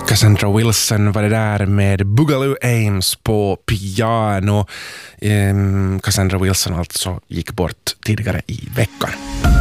Cassandra Wilson var det där med Boogaloo Ames på piano. Cassandra Wilson alltså gick bort tidigare i veckan.